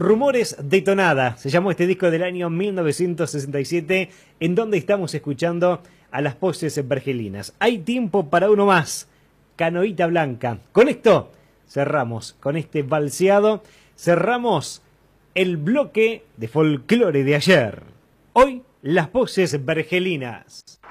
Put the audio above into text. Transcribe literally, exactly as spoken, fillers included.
Rumores de Tonada, se llamó este disco del año mil novecientos sesenta y siete, en donde estamos escuchando a las Voces Vergelinas. Hay tiempo para uno más, Canoita Blanca. Con esto cerramos, con este balseado, cerramos el bloque de folclore de ayer. Hoy, las Voces Vergelinas.